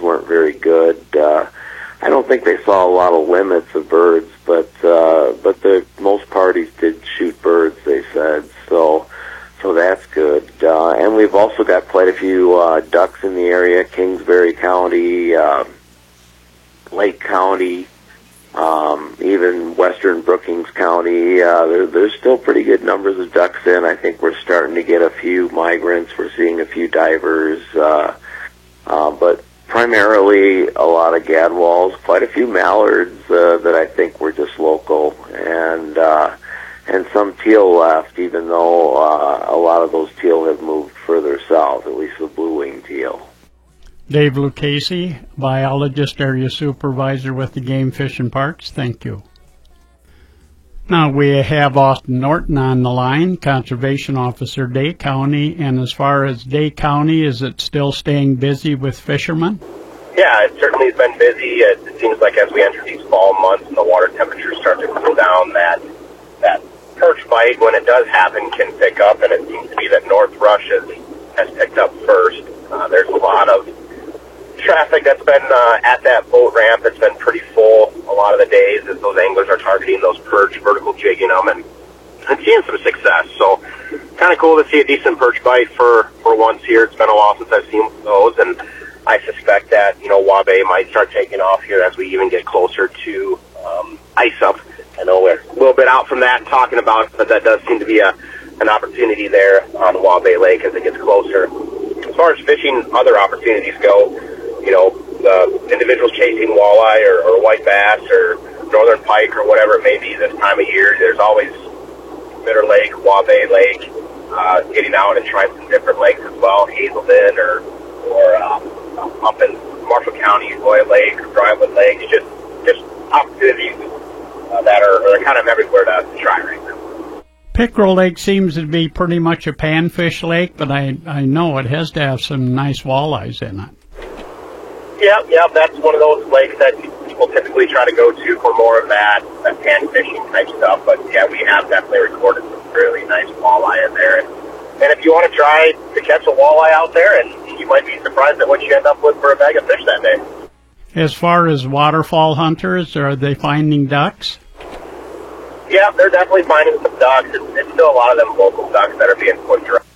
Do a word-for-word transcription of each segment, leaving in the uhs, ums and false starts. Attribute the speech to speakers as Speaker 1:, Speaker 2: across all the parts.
Speaker 1: weren't very good. Uh, I don't think they saw a lot of limits of birds, but uh, but the most parties did shoot birds, they said. So so that's good. Uh, and we've also got quite a few uh, ducks in the area, Kingsbury County, uh, Lake County, um, even western Brookings County. Uh, there, there's still pretty good numbers of ducks in. I think we're starting to get a few migrants. We're seeing a few divers, uh, uh, but primarily a lot of gadwalls, quite a few mallards uh, that I think were just local, and uh, and some teal left, even though uh, a lot of those teal have moved further south, at least the blue-winged teal.
Speaker 2: Dave Lucchese, biologist, area supervisor with the Game Fish and Parks, thank you. Now we have Austin Norton on the line, Conservation Officer, Day County, and as far as Day County, is it still staying busy with fishermen?
Speaker 3: Yeah, it certainly has been busy. It, it seems like as we enter these fall months and the water temperatures start to cool down, that that perch bite, when it does happen, can pick up, and it seems to be that North Rush has, has picked up first. Uh, there's a lot of traffic that's been uh, at that boat ramp. It's been pretty full a lot of the days as those anglers are targeting those perch, vertical jigging them, and, and seeing some success. So kind of cool to see a decent perch bite for, for once here. It's been a while since I've seen those, and I suspect that, you know, Waubay might start taking off here as we even get closer to um, ice up. I know we're a little bit out from that talking about it, but that does seem to be a an opportunity there on Waubay Lake as it gets closer. As far as fishing, other opportunities go, you know, the individuals chasing walleye or, or white bass or northern pike or whatever it may be this time of year, there's always Bitter Lake, Waubay Lake, uh, getting out and trying some different lakes as well, Hazelden or or uh, up in Marshall County, Royal Lake or Drywood Lakes, just just opportunities uh, that are, are kind of everywhere to, to try right now.
Speaker 2: Pickerel Lake seems to be pretty much a panfish lake, but I, I know it has to have some nice walleyes in it.
Speaker 3: Yeah, yeah, that's one of those lakes that people typically try to go to for more of that, that pan fishing type stuff. But yeah, we have definitely recorded some really nice walleye in there. And, and if you want to try to catch a walleye out there, and you might be surprised at what you end up with for a bag of fish that day.
Speaker 2: As far as waterfall hunters, are they finding ducks?
Speaker 3: Yeah, they're definitely finding some ducks. It's, it's still a lot of them local ducks that are being pushed around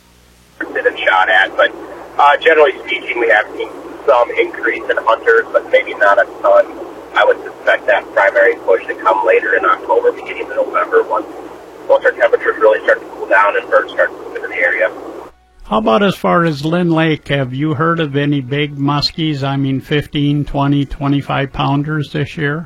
Speaker 3: and shot at. But uh, generally speaking, we have seen some increase in hunters, but maybe not a ton. I would suspect that primary push to come later in October, beginning of November, once, once our temperatures really start to cool down and birds start moving in the area.
Speaker 2: How about as far as Lynn Lake? Have you heard of any big muskies, I mean fifteen, twenty, twenty-five pounders this year?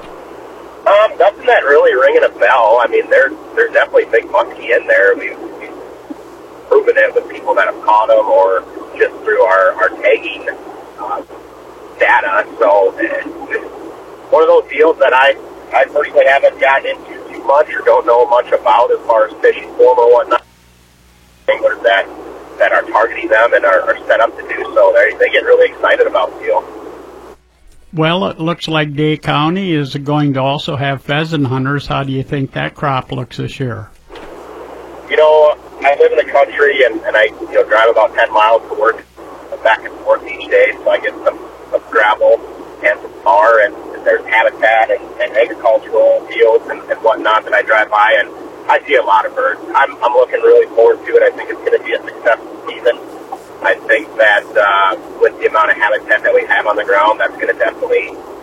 Speaker 3: Um, nothing that really ringing a bell. I mean, there, there's definitely big muskie in there. We've, we've proven it with people that have caught them or just through our, our tagging uh, data. So it's one of those deals that I, I personally haven't gotten into too much or don't know much about as far as fishing form or whatnot. Anglers that, that are targeting them and are, are set up to do so, they, they get really excited about the deal.
Speaker 2: Well, it looks like Day County is going to also have pheasant hunters. How do you think that crop looks this year?
Speaker 3: You know, I live in the country, and, and I you know drive about ten miles to work, back and forth each day, so I get some, some gravel and some tar, and, and there's habitat and, and agricultural fields and, and whatnot that I drive by, and I see a lot of birds. I'm, I'm looking really forward to it. I think it's going to be a successful season. I think that uh, with the amount of habitat that we have on the ground, that's going to definitely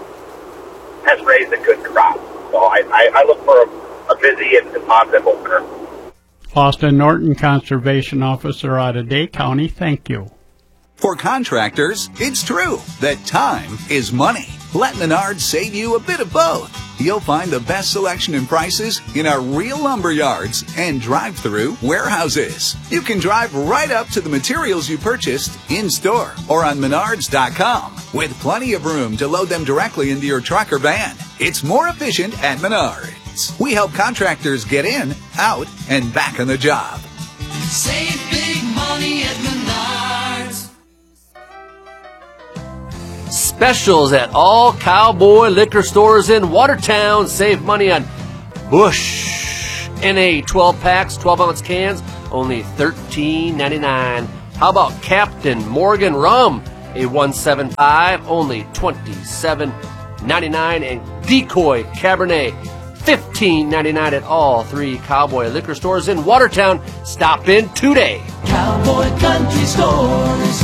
Speaker 3: has raised a good crop. So I, I, I look for a, a busy and, and positive opener.
Speaker 2: Austin Norton, Conservation Officer out of Day County, thank you.
Speaker 4: For contractors, it's true that time is money. Let Menards save you a bit of both. You'll find the best selection and prices in our real lumber yards and drive-through warehouses. You can drive right up to the materials you purchased in-store or on menards dot com with plenty of room to load them directly into your truck or van. It's more efficient at Menards. We help contractors get in, out, and back on the job.
Speaker 5: Save big money at Menards.
Speaker 6: Specials at all Cowboy liquor stores in Watertown. Save money on Busch N A twelve packs, twelve ounce cans, only thirteen ninety-nine. How about Captain Morgan Rum? a one seventy-five, only twenty-seven ninety-nine, and Decoy Cabernet, fifteen ninety-nine at all three Cowboy liquor stores in Watertown. Stop in today.
Speaker 5: Cowboy Country Stores.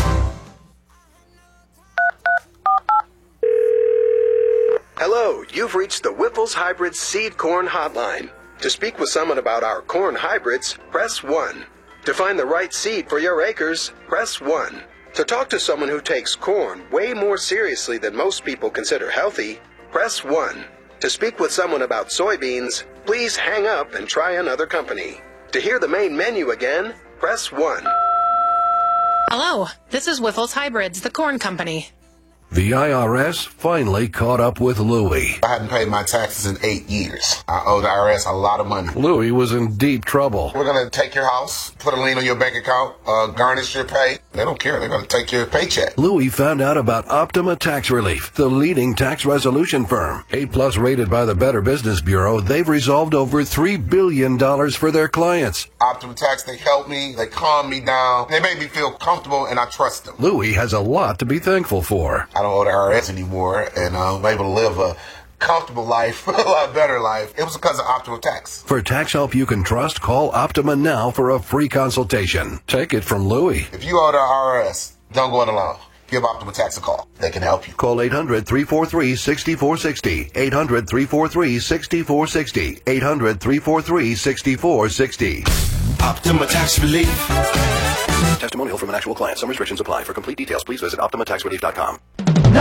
Speaker 7: Hello, you've reached the Whipple's Hybrid Seed Corn Hotline. To speak with someone about our corn hybrids, press one. To find the right seed for your acres, press one. To talk to someone who takes corn way more seriously than most people consider healthy, press one. To speak with someone about soybeans, please hang up and try another company. To hear the main menu again, press one.
Speaker 8: Hello, this is Whiffles Hybrids, the corn company.
Speaker 9: The I R S finally caught up with Louie.
Speaker 10: I hadn't paid my taxes in eight years. I owe the I R S a lot of money.
Speaker 9: Louie was in deep trouble.
Speaker 10: We're going to take your house, put a lien on your bank account, uh, garnish your pay. They don't care. They're going to take your paycheck.
Speaker 9: Louie found out about Optima Tax Relief, the leading tax resolution firm. A plus rated by the Better Business Bureau, they've resolved over three billion dollars for their clients.
Speaker 10: Optima Tax, they helped me. They calmed me down. They made me feel comfortable, and I trust them.
Speaker 9: Louie has a lot to be thankful for.
Speaker 10: I don't owe the I R S anymore, and uh, I'm able to live a comfortable life, a lot better life. It was because of Optima Tax.
Speaker 9: For tax help you can trust, call Optima now for a free consultation. Take it from Louie.
Speaker 10: If you owe the I R S, don't go it alone. Give Optima Tax a call. They can help you.
Speaker 9: Call eight hundred, three four three, six four six zero, eight hundred, three four three, six four six zero, eight hundred, three four three, six four six zero.
Speaker 11: Optima Tax Relief.
Speaker 9: Testimonial from an actual client. Some restrictions apply. For complete details, please visit optima tax relief dot com.